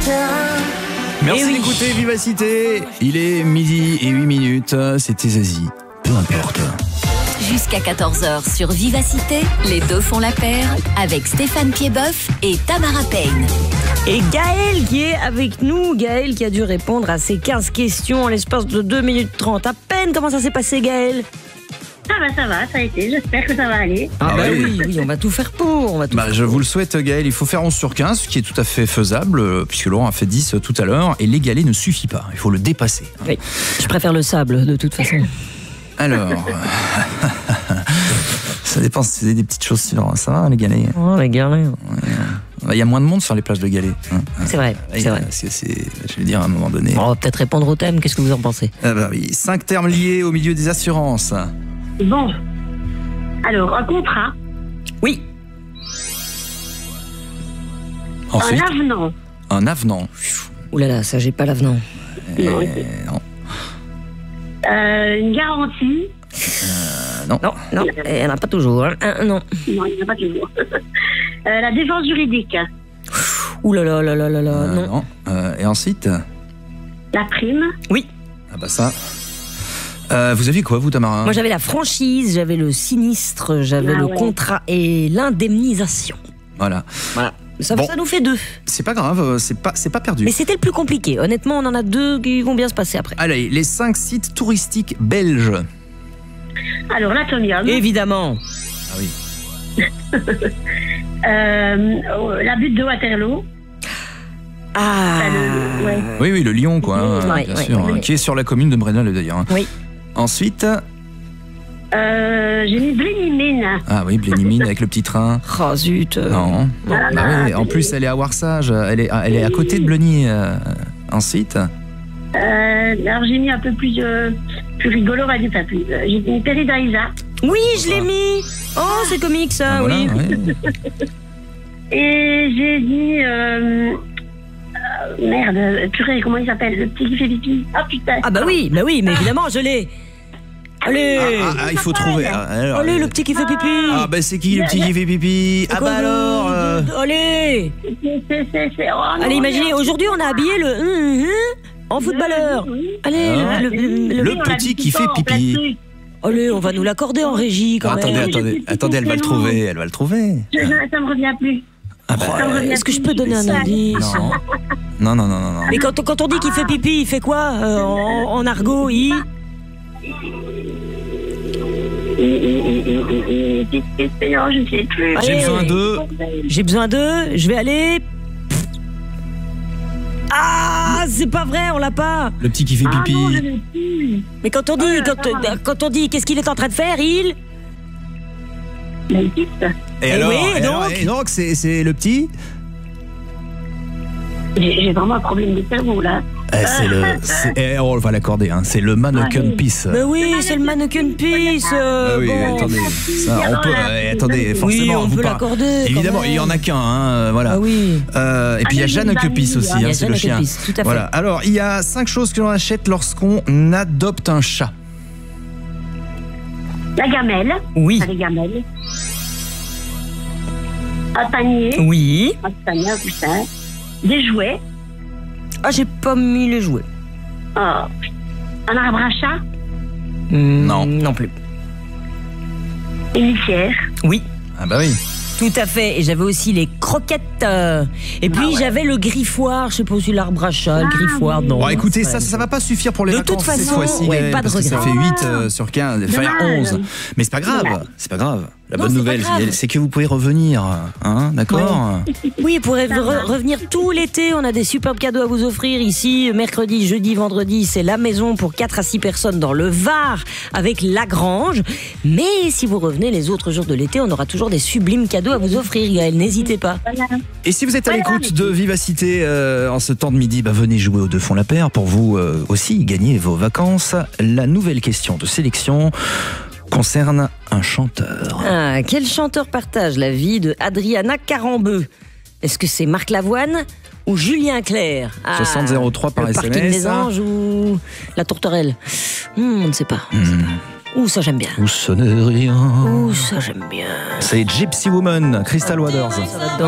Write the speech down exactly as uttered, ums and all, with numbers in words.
Merci Eh oui. d'écouter Vivacité. Il est midi et huit minutes. C'était Zazie. Peu importe. Jusqu'à quatorze heures sur Vivacité, les deux font la paire avec Stéphane Piedboeuf et Tamara Payne. Et Gaël qui est avec nous, Gaël qui a dû répondre à ces quinze questions en l'espace de deux minutes trente à peine. Comment ça s'est passé, Gaël? Ça va, ça va, ça a été. J'espère que ça va aller. Ah, Ah bah oui. oui, oui, on va tout faire pour. On va tout Bah, faire je pour. vous le souhaite, Gaël. Il faut faire onze sur quinze, ce qui est tout à fait faisable, euh, puisque Laurent a fait dix euh, tout à l'heure. Et l'égaler ne suffit pas. Il faut le dépasser. Oui, je préfère le sable de toute façon. Alors. Ça dépend si c'est des petites chaussures. Ça va, les galets? Oh, les galets. Il y a moins de monde sur les plages de galets. Hein. C'est vrai, c'est vrai. Parce que c'est, je vais dire, à un moment donné. On va peut-être répondre au thème. Qu'est-ce que vous en pensez? Ah bah oui. Cinq termes liés au milieu des assurances. Bon. Alors, un contrat, Oui. Ensuite, un avenant. un avenant. Ouh là là, ça j'ai pas l'avenant. Non, Euh, non. Euh, une garantie. Non, non, il n'y en a pas toujours. Hein. Un, non. Non, il n'y en a pas toujours. Euh, la défense juridique. Ouh là là là là là là. Euh, non. non. Euh, et ensuite, La prime. Oui. ah bah ça. Euh, vous aviez quoi, vous, Tamara? Moi j'avais la franchise, j'avais le sinistre, j'avais Ah le ouais. contrat et l'indemnisation. Voilà. Voilà. Ça, Bon. ça nous fait deux. C'est pas grave, euh, c'est pas, c'est pas perdu. Mais c'était le plus compliqué. Honnêtement, on en a deux qui vont bien se passer après. Allez, les cinq sites touristiques belges. Alors, l'atomium. Évidemment. Ah oui. Euh, la butte de Waterloo. Ah. Enfin, le- ouais. Oui, oui, le Lion, quoi, hein, Ouais, bien ouais, sûr, ouais. hein, qui est sur la commune de Brenal, d'ailleurs. hein. Oui. Ensuite, Euh, j'ai mis Blénimine. ah oui, Blénimine avec le petit train. Oh zut. Non. Ah, Bah oui, en plus, elle est à Warsage, elle est, elle est à côté de Bleny. euh, Ensuite, Euh, alors, j'ai mis un peu plus, euh, plus rigolo, on va dire, enfin, plus, euh, j'ai mis Péridaïsa. Oui, je l'ai mis. Oh, c'est comique ça, ah, voilà, oui. ouais. Et j'ai dit. Euh, euh, merde, purée, comment il s'appelle? Le petit qui fait pipi. Ah putain. Ah bah oui, bah oui, mais évidemment, je l'ai. Allez. Ah, ah, ah, il faut trouver. ah, alors, Allez, le petit qui fait pipi. Ah, bah c'est qui le petit qui fait pipi? Ah, bah alors. euh, Allez. C'est, c'est, c'est, c'est- oh, non, Allez, imaginez, merde. aujourd'hui on a habillé le hum, hum en footballeur. Oui. Allez, Ah. le, le- le- Le Oui, on l'a petit dit qui tout fait le temps, en pipi. plastique. Allez, on va nous l'accorder en régie quand Ah, attendez, même. attendez, attendez, elle va le trouver, elle va le trouver. Je- Ça me revient plus. Ah bah, Ça me revient Est-ce que je plus. peux donner un indice? non. Non, non, non, non, non. Mais quand, quand on dit qu'il fait pipi, il fait quoi euh, en, en argot? Il... Et- et- et- et- et- et- et- et- non, je ne sais plus. J'ai Allez. besoin d'eux. J'ai besoin d'eux, je vais aller... Ah, c'est pas vrai, on l'a pas. Le petit qui fait Ah pipi. non, je n'ai plus. Mais quand on dit, Oh là quand, là. euh, quand on dit qu'est-ce qu'il est en train de faire, il... La piste. Et Eh alors, oui, et alors, donc et donc, c'est c'est le petit. J'ai j'ai vraiment un problème de cerveau là. Eh, c'est le. c'est- eh, on va l'accorder, hein, c'est le mannequin Allez. piece. Mais oui, c'est le mannequin piece. euh, Ah oui, bon. attendez, ça, on peut. eh, attendez, Oui, forcément. on vous peut par- l'accorder. quand Évidemment, même. il y en a qu'un, hein, euh, voilà. Ah oui. Euh, et puis il y a Allez, Jeanne les Quepis amis, aussi, il y hein, a c'est le Jeanne chien. Quepis, tout à fait. Voilà. Alors, il y a cinq choses que l'on achète lorsqu'on adopte un chat. La gamelle. Oui. Ah, les gamelles. Un panier. Oui. Un panier, un coussin. Des jouets. Ah, j'ai pas mis les jouets. Oh. Un arbre à chat. Hmm, Non. Non plus. Une litière. Oui. Ah bah oui. Tout à fait. Et j'avais aussi les croquettes. euh, Et puis Ah ouais. j'avais le griffoir. Je sais pas si l'arbre à chat, le Ah griffoir. oui. Non. Bon, écoutez, c'est ça, pas ça va pas suffire pour les De vacances toute cette façon, fois-ci, ouais, Gaël, pas de parce que ça regret. fait huit euh, sur quinze, enfin Dommage. onze. Mais c'est pas grave, Dommage. c'est pas grave. La Non, bonne c'est pas nouvelle, grave. c'est que vous pouvez revenir, hein, d'accord? Oui, pour re- revenir tout l'été, on a des superbes cadeaux à vous offrir ici. Mercredi, jeudi, vendredi, c'est la maison pour quatre à six personnes dans le Var avec Lagrange. Mais si vous revenez les autres jours de l'été, on aura toujours des sublimes cadeaux à vous offrir, Gaël. N'hésitez pas. Voilà. Et si vous êtes à Voilà, l'écoute mais- de Vivacité euh, en ce temps de midi, bah venez jouer aux deux fonds la paire pour vous euh, aussi gagner vos vacances. La nouvelle question de sélection concerne un chanteur. Ah, quel chanteur partage la vie de Adriana Carambeu? Est-ce que c'est Marc Lavoine ou Julien Clerc? Ah, soixante zéro trois par le S M S. parking des Anges ou la tourterelle? Hmm, on ne sait pas. Hmm. Ouh, ça j'aime bien. Ou ce n'est rien. Ouh, ça j'aime bien. C'est Gypsy Woman, Crystal Waters. Ça va dedans.